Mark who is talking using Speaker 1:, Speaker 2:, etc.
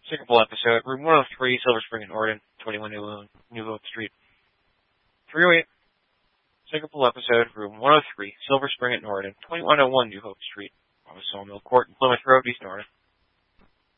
Speaker 1: Syncopal episode, room 103, Silver Spring in Orden, 21 New Hope Street. 308. Syncopal episode, room 103, Silver Spring in Orden, 2101 New Hope Street. Sawmill Court in Plymouth Road, East Orden.